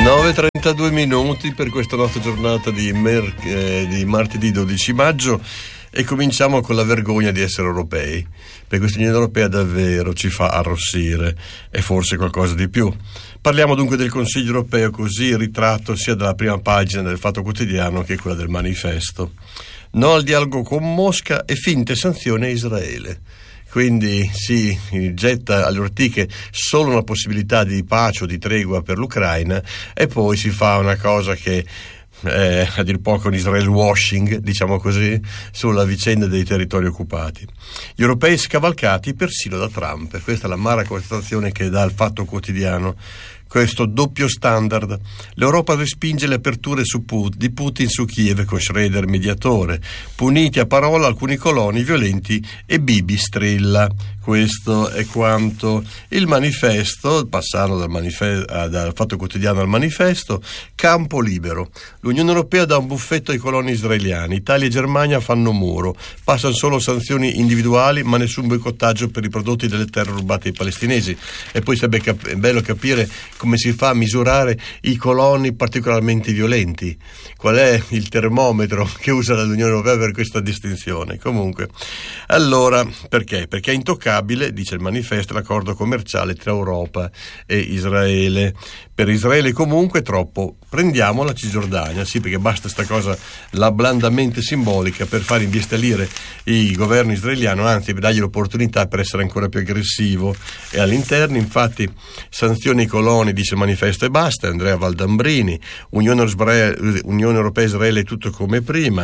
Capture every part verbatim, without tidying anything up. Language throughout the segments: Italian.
nove e trentadue minuti per questa nostra giornata di, mer- eh, di martedì dodici maggio, e cominciamo con la vergogna di essere europei, perché questa Unione Europea davvero ci fa arrossire, e forse qualcosa di più. Parliamo dunque del Consiglio Europeo, così ritratto sia dalla prima pagina del Fatto Quotidiano che quella del Manifesto. No al dialogo con Mosca e finte sanzioni a Israele. Quindi si getta alle ortiche solo una possibilità di pace o di tregua per l'Ucraina, e poi si fa una cosa che eh, a dir poco un Israel washing, diciamo così, sulla vicenda dei territori occupati. Gli europei scavalcati persino da Trump. Questa è l'amara constatazione che dà il Fatto Quotidiano. Questo doppio standard. L'Europa respinge le aperture su Put- di Putin su Kiev con Schroeder mediatore. Puniti a parola alcuni coloni violenti e Bibi strilla. Questo è quanto. Il Manifesto, passando dal, manife- dal Fatto Quotidiano al Manifesto, campo libero. L'Unione Europea dà un buffetto ai coloni israeliani. Italia e Germania fanno muro. Passano solo sanzioni individuali, ma nessun boicottaggio per i prodotti delle terre rubate ai palestinesi. E poi sarebbe cap- bello capire come si fa a misurare i coloni particolarmente violenti. Qual è il termometro che usa l'Unione Europea per questa distinzione? Comunque, allora, perché? Perché è intoccabile, dice il Manifesto, l'accordo commerciale tra Europa e Israele. Per Israele comunque troppo. Prendiamo la Cisgiordania, sì, perché basta sta cosa, la blandamente simbolica, per far imbestialire il governo israeliano, anzi per dargli l'opportunità per essere ancora più aggressivo. E all'interno, infatti, sanzioni ai coloni, dice il Manifesto, e basta. Andrea Valdambrini, Unione, Israele, Unione Europea Israele tutto come prima.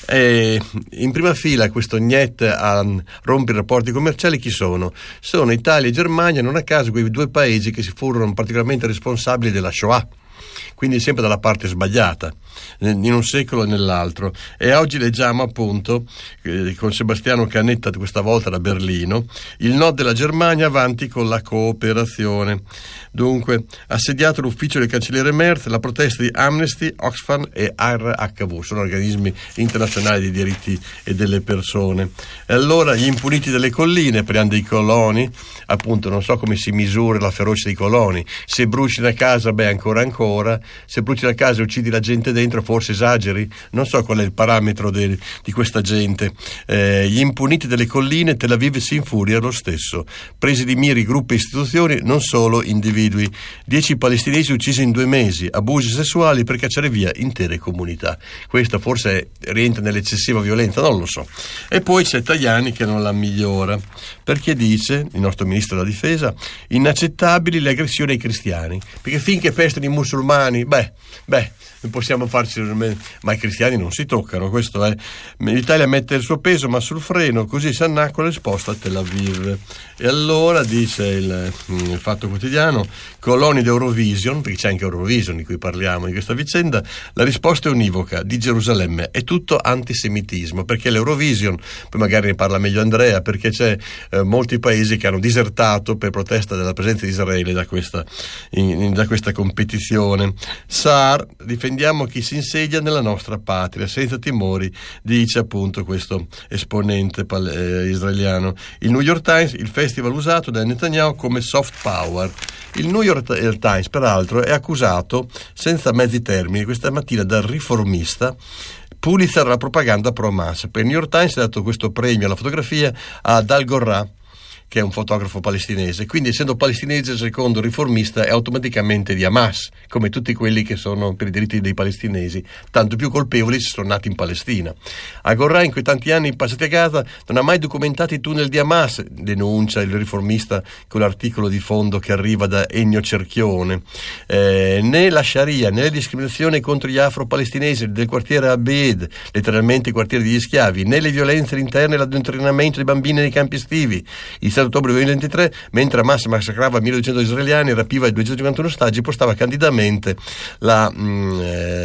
E in prima fila questo niet a rompere i rapporti commerciali chi sono? Sono Italia e Germania, non a caso quei due paesi che si furono particolarmente responsabili della Shoah, quindi sempre dalla parte sbagliata, in un secolo e nell'altro. E oggi leggiamo appunto eh, con Sebastiano Canetta, questa volta da Berlino, il no della Germania avanti con la cooperazione. Dunque, assediato l'ufficio del cancelliere Merz, la protesta di Amnesty, Oxfam e R H V, sono organismi internazionali dei diritti e delle persone. E allora gli impuniti delle colline, parliamo dei coloni, appunto non so come si misura la ferocia dei coloni, se bruci una casa, beh ancora ancora, se bruci la casa e uccidi la gente dentro forse esageri, non so qual è il parametro de, di questa gente. Eh, gli impuniti delle colline, Tel Aviv si infuria lo stesso, presi di mira i gruppi e istituzioni, non solo individui. Dieci palestinesi uccisi in due mesi, abusi sessuali per cacciare via intere comunità. Questa forse rientra nell'eccessiva violenza, non lo so. E poi c'è Tajani che non la migliora, perché dice, il nostro ministro della difesa, inaccettabili le aggressioni ai cristiani, perché finché pestano i musulmani, beh, beh, possiamo farci, ma i cristiani non si toccano, questo è. L'Italia mette il suo peso ma sul freno, così si annacqua l'esposta a Tel Aviv. E allora dice il, il Fatto Quotidiano, coloni d'Eurovision, perché c'è anche Eurovision di cui parliamo in questa vicenda, la risposta è univoca, di Gerusalemme è tutto antisemitismo, perché l'Eurovision, poi magari ne parla meglio Andrea, perché c'è eh, molti paesi che hanno disertato per protesta della presenza di Israele da questa, in, in, da questa competizione. Saar, difendiamo chi si insedia nella nostra patria senza timori, dice appunto questo esponente pal- eh, israeliano. Il New York Times, il festival usato da Netanyahu come soft power. Il New York Times peraltro è accusato senza mezzi termini questa mattina dal Riformista Pulitzer alla propaganda pro-Hamas. Per il New York Times ha dato questo premio alla fotografia ad Al-Gorra, che è un fotografo palestinese, quindi essendo palestinese secondo il Riformista è automaticamente di Hamas, come tutti quelli che sono per i diritti dei palestinesi, tanto più colpevoli se sono nati in Palestina. Agorà in quei tanti anni passati a Gaza non ha mai documentato i tunnel di Hamas, denuncia il Riformista con l'articolo di fondo che arriva da Ennio Cerchione. Eh, né la Sharia né le discriminazioni contro gli afro-palestinesi del quartiere Abed, letteralmente i quartieri degli schiavi, né le violenze interne e l'addoctrinamento dei bambini nei campi estivi. Il sette ottobre duemilaventitré, mentre Hamas massacrava milleduecento israeliani e rapiva i duecentocinquantuno ostaggi, postava candidamente la, mh,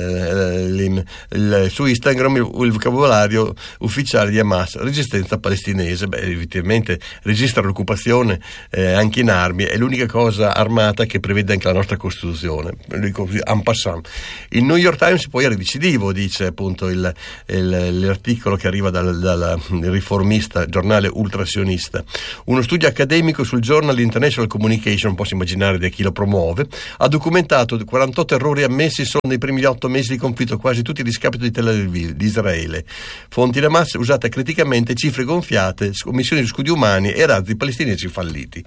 eh, il, il, su Instagram il, il vocabolario ufficiale di Hamas, resistenza palestinese. Beh, effettivamente registra l'occupazione eh, anche in armi, è l'unica cosa armata che prevede anche la nostra Costituzione, en passant. Il New York Times poi era decisivo, dice appunto il, il, l'articolo che arriva dal, dal Riformista, giornale ultrasionista. Uno Uno studio accademico sul Journal International Communication, posso immaginare di chi lo promuove, ha documentato quarantotto errori ammessi solo nei primi otto mesi di conflitto, quasi tutti a discapito di Tel Aviv, di Israele. Fonti da Hamas usate criticamente, cifre gonfiate, omissioni di scudi umani e razzi palestinesi falliti.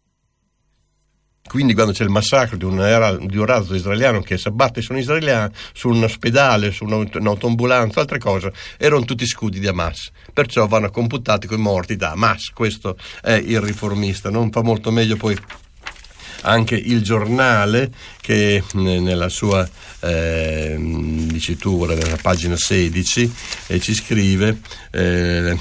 Quindi quando c'è il massacro di un, di un razzo israeliano che si abbatte su un israeliano, su un ospedale, su un'autoambulanza, altre cose, erano tutti scudi di Hamas, perciò vanno computati con i morti da Hamas. Questo è il riformista. Non fa molto meglio poi anche Il Giornale, che nella sua eh, dicitura, nella pagina sedici, eh, ci scrive eh,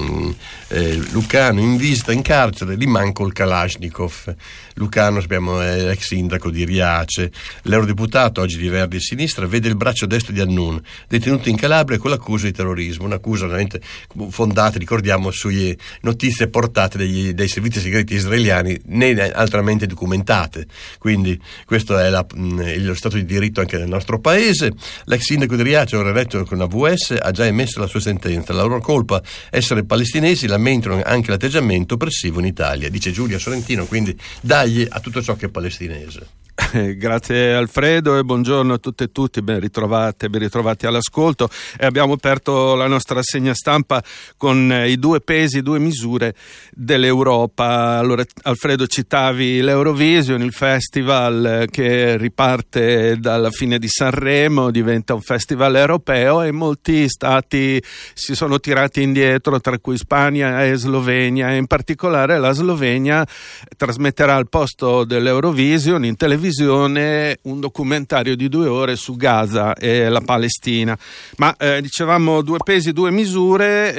eh, Lucano in visita in carcere, gli manco il Kalashnikov. Lucano, sappiamo, è ex sindaco di Riace. L'eurodeputato, oggi di Verdi e Sinistra, vede il braccio destro di Annun, detenuto in Calabria con l'accusa di terrorismo, un'accusa veramente fondata, ricordiamo, sulle notizie portate degli, dai servizi segreti israeliani, né altramente documentate. Quindi questo è la, mh, lo stato di diritto anche nel nostro paese. L'ex sindaco di Riace, ora eletto con la V S, ha già emesso la sua sentenza. La loro colpa essere palestinesi, lamentano anche l'atteggiamento oppressivo in Italia, dice Giulia Sorrentino, quindi dagli a tutto ciò che è palestinese. Eh, grazie Alfredo e buongiorno a tutte e tutti, ben ritrovate, ben ritrovati all'ascolto. E abbiamo aperto la nostra rassegna stampa con eh, i due pesi, due misure dell'Europa. Allora, Alfredo, citavi l'Eurovision, il festival eh, che riparte dalla fine di Sanremo, diventa un festival europeo e molti stati si sono tirati indietro, tra cui Spagna e Slovenia, e in particolare la Slovenia trasmetterà al posto dell'Eurovision in televisione un documentario di due ore su Gaza e la Palestina. Ma eh, dicevamo due pesi, due misure,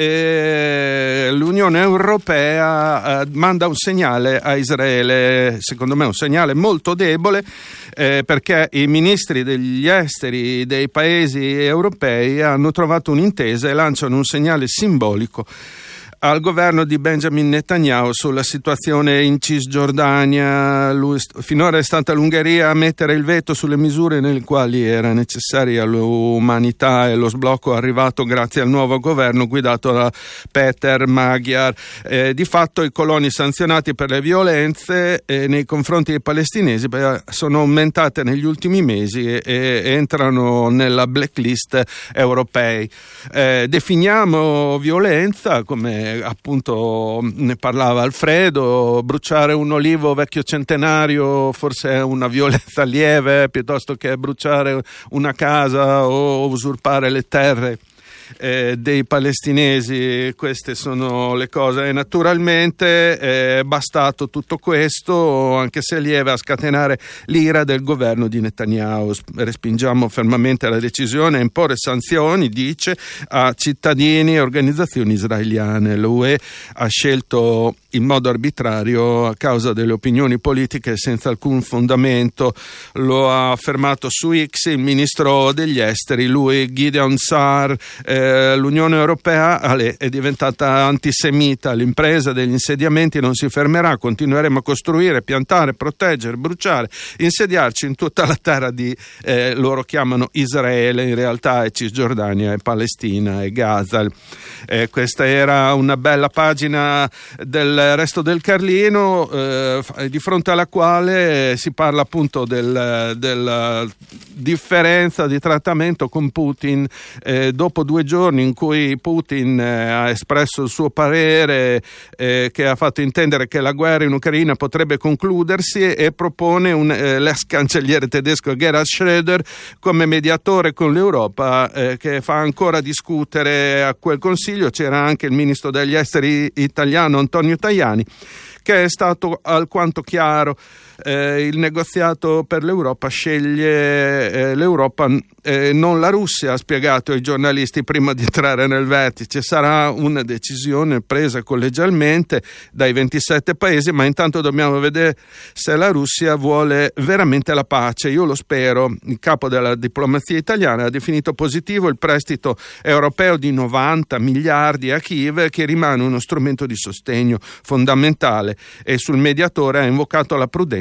e l'Unione Europea eh, manda un segnale a Israele, secondo me un segnale molto debole, eh, perché i ministri degli esteri dei paesi europei hanno trovato un'intesa e lanciano un segnale simbolico al governo di Benjamin Netanyahu sulla situazione in Cisgiordania. Lui, finora è stata l'Ungheria a mettere il veto sulle misure nelle quali era necessaria l'umanità e lo sblocco arrivato grazie al nuovo governo guidato da Peter Magyar. Eh, di fatto i coloni sanzionati per le violenze eh, nei confronti dei palestinesi beh, sono aumentate negli ultimi mesi e, e entrano nella blacklist europei. Eh, definiamo violenza, come appunto ne parlava Alfredo, bruciare un olivo vecchio centenario forse è una violenza lieve piuttosto che bruciare una casa o usurpare le terre Eh, dei palestinesi. Queste sono le cose e naturalmente è bastato tutto questo, anche se lieve, a scatenare l'ira del governo di Netanyahu. Respingiamo fermamente la decisione a imporre sanzioni, dice, a cittadini e organizzazioni israeliane. L'U E ha scelto in modo arbitrario a causa delle opinioni politiche senza alcun fondamento, lo ha affermato su X il ministro degli esteri, lui Gideon Saar. Eh, l'Unione Europea Ale, è diventata antisemita, l'impresa degli insediamenti non si fermerà, continueremo a costruire, piantare, proteggere, bruciare, insediarci in tutta la terra di, eh, loro chiamano Israele, in realtà è Cisgiordania, è Palestina, è Gaza. Eh, questa era una bella pagina del Resto del Carlino, eh, di fronte alla quale si parla appunto del, della differenza di trattamento con Putin, eh, dopo due giorni in cui Putin eh, ha espresso il suo parere, eh, che ha fatto intendere che la guerra in Ucraina potrebbe concludersi, e propone un, eh, l'ex cancelliere tedesco Gerhard Schröder come mediatore con l'Europa, eh, che fa ancora discutere a quel consiglio. C'era anche il ministro degli esteri italiano Antonio Tajani, che è stato alquanto chiaro. Eh, il negoziato per l'Europa sceglie eh, l'Europa, eh, non la Russia, ha spiegato ai giornalisti prima di entrare nel vertice. Sarà una decisione presa collegialmente dai ventisette paesi, ma intanto dobbiamo vedere se la Russia vuole veramente la pace. Io lo spero. Il capo della diplomazia italiana ha definito positivo il prestito europeo di novanta miliardi a Kiev, che rimane uno strumento di sostegno fondamentale, e sul mediatore ha invocato la prudenza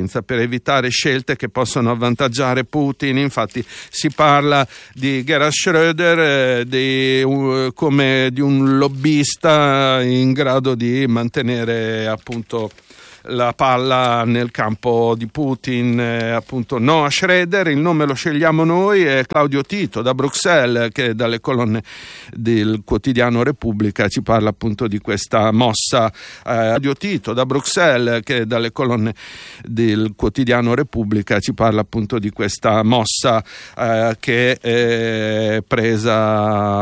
conseguenza, per evitare scelte che possano avvantaggiare Putin. Infatti si parla di Gerhard Schröder eh, di, uh, come di un lobbista in grado di mantenere appunto la palla nel campo di Putin. Eh, appunto no a Schröder, il nome lo scegliamo noi. È Claudio Tito da Bruxelles, che dalle colonne del quotidiano Repubblica ci parla appunto di questa mossa. Eh, Claudio Tito da Bruxelles, che dalle colonne del quotidiano Repubblica ci parla appunto di questa mossa eh, che è presa